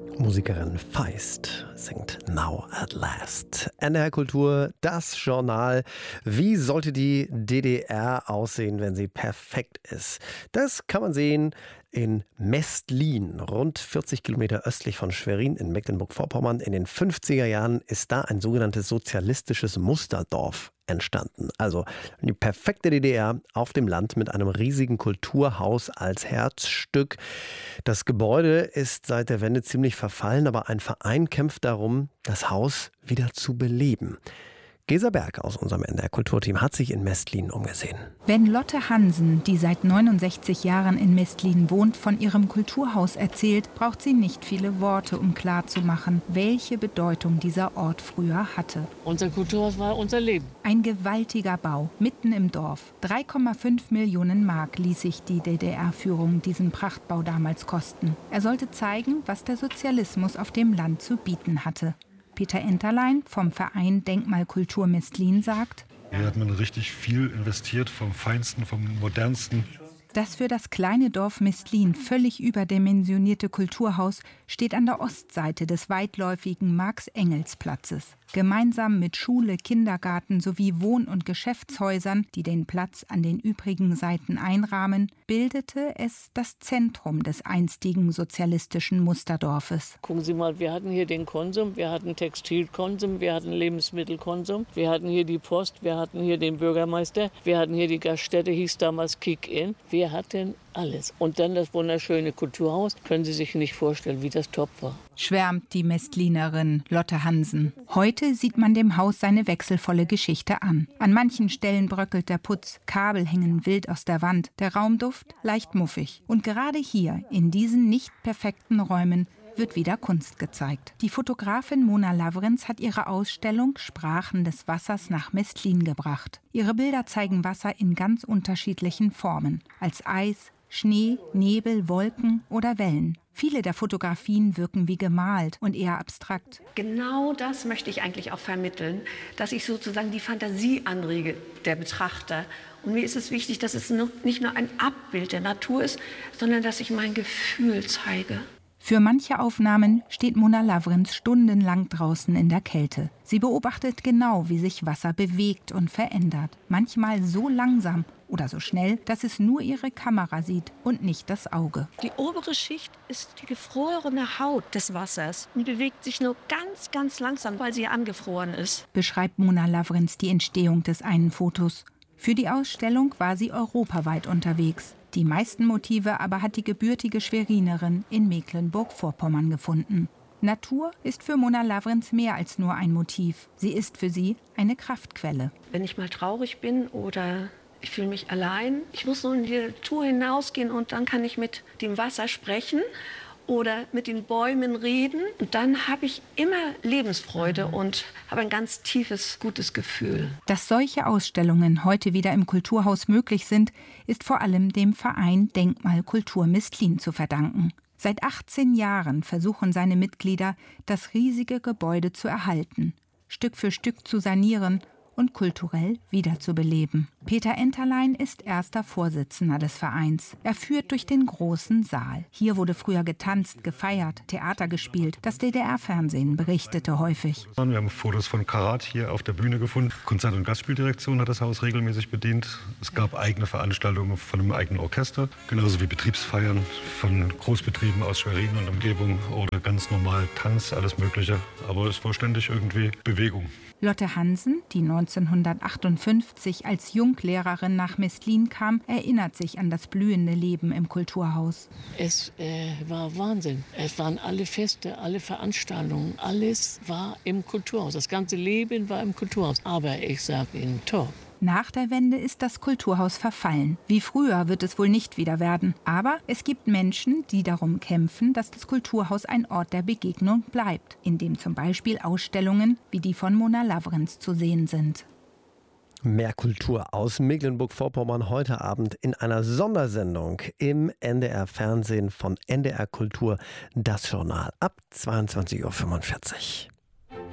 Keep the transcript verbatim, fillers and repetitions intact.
Musikerin Feist singt Now at Last. N D R Kultur, das Journal. Wie sollte die D D R aussehen, wenn sie perfekt ist? Das kann man sehen in Mestlin, rund vierzig Kilometer östlich von Schwerin in Mecklenburg-Vorpommern. In den fünfziger Jahren ist da ein sogenanntes sozialistisches Musterdorf entstanden. Also die perfekte D D R auf dem Land mit einem riesigen Kulturhaus als Herzstück. Das Gebäude ist seit der Wende ziemlich verfallen, aber ein Verein kämpft darum, das Haus wieder zu beleben. Gesa Berg aus unserem N D R-Kulturteam hat sich in Mestlin umgesehen. Wenn Lotte Hansen, die seit neunundsechzig Jahren in Mestlin wohnt, von ihrem Kulturhaus erzählt, braucht sie nicht viele Worte, um klarzumachen, welche Bedeutung dieser Ort früher hatte. Unser Kulturhaus war unser Leben. Ein gewaltiger Bau, mitten im Dorf. drei Komma fünf Millionen Mark ließ sich die D D R-Führung diesen Prachtbau damals kosten. Er sollte zeigen, was der Sozialismus auf dem Land zu bieten hatte. Peter Enterlein vom Verein Denkmalkultur Mestlin sagt: Hier hat man richtig viel investiert, vom Feinsten, vom Modernsten. Das für das kleine Dorf Mestlin völlig überdimensionierte Kulturhaus steht an der Ostseite des weitläufigen Marx-Engels-Platzes. Gemeinsam mit Schule, Kindergarten sowie Wohn- und Geschäftshäusern, die den Platz an den übrigen Seiten einrahmen, bildete es das Zentrum des einstigen sozialistischen Musterdorfes. Gucken Sie mal, wir hatten hier den Konsum, wir hatten Textilkonsum, wir hatten Lebensmittelkonsum, wir hatten hier die Post, wir hatten hier den Bürgermeister, wir hatten hier die Gaststätte, hieß damals Kick-In. Wir hatten alles. Und dann das wunderschöne Kulturhaus. Können Sie sich nicht vorstellen, wie das top war. Schwärmt die Mestlinerin Lotte Hansen. Heute sieht man dem Haus seine wechselvolle Geschichte an. An manchen Stellen bröckelt der Putz, Kabel hängen wild aus der Wand, der Raumduft leicht muffig. Und gerade hier, in diesen nicht perfekten Räumen, wird wieder Kunst gezeigt. Die Fotografin Mona Lavrenz hat ihre Ausstellung Sprachen des Wassers nach Mestlin gebracht. Ihre Bilder zeigen Wasser in ganz unterschiedlichen Formen. Als Eis, Schnee, Nebel, Wolken oder Wellen. Viele der Fotografien wirken wie gemalt und eher abstrakt. Genau das möchte ich eigentlich auch vermitteln, dass ich sozusagen die Fantasie anrege der Betrachter. Und mir ist es wichtig, dass es nicht nur ein Abbild der Natur ist, sondern dass ich mein Gefühl zeige. Für manche Aufnahmen steht Mona Lavrenz stundenlang draußen in der Kälte. Sie beobachtet genau, wie sich Wasser bewegt und verändert. Manchmal so langsam oder so schnell, dass es nur ihre Kamera sieht und nicht das Auge. Die obere Schicht ist die gefrorene Haut des Wassers und bewegt sich nur ganz, ganz langsam, weil sie angefroren ist. Beschreibt Mona Lavrenz die Entstehung des einen Fotos. Für die Ausstellung war sie europaweit unterwegs. Die meisten Motive aber hat die gebürtige Schwerinerin in Mecklenburg-Vorpommern gefunden. Natur ist für Mona Lavrenz mehr als nur ein Motiv. Sie ist für sie eine Kraftquelle. Wenn ich mal traurig bin oder ich fühle mich allein, ich muss nur in die Natur hinausgehen und dann kann ich mit dem Wasser sprechen oder mit den Bäumen reden. Und dann habe ich immer Lebensfreude und habe ein ganz tiefes, gutes Gefühl. Dass solche Ausstellungen heute wieder im Kulturhaus möglich sind, ist vor allem dem Verein Denkmalkultur Mestlin zu verdanken. Seit achtzehn Jahren versuchen seine Mitglieder, das riesige Gebäude zu erhalten, Stück für Stück zu sanieren und kulturell wiederzubeleben. Peter Enterlein ist erster Vorsitzender des Vereins. Er führt durch den großen Saal. Hier wurde früher getanzt, gefeiert, Theater gespielt. Das D D R-Fernsehen berichtete häufig. Wir haben Fotos von Karat hier auf der Bühne gefunden. Konzert- und Gastspieldirektion hat das Haus regelmäßig bedient. Es gab eigene Veranstaltungen von einem eigenen Orchester, genauso wie Betriebsfeiern von Großbetrieben aus Schwerin und Umgebung oder ganz normal Tanz, alles Mögliche. Aber es war ständig irgendwie Bewegung. Lotte Hansen, die neunzehnhundertachtundfünfzig als Junglehrerin nach Mestlin kam, erinnert sich an das blühende Leben im Kulturhaus. Es äh, war Wahnsinn. Es waren alle Feste, alle Veranstaltungen, alles war im Kulturhaus. Das ganze Leben war im Kulturhaus. Aber ich sage Ihnen, top. Nach der Wende ist das Kulturhaus verfallen. Wie früher wird es wohl nicht wieder werden. Aber es gibt Menschen, die darum kämpfen, dass das Kulturhaus ein Ort der Begegnung bleibt, in dem zum Beispiel Ausstellungen wie die von Mona Lavrenz zu sehen sind. Mehr Kultur aus Mecklenburg-Vorpommern heute Abend in einer Sondersendung im N D R-Fernsehen von N D R Kultur, das Journal ab zweiundzwanzig Uhr fünfundvierzig.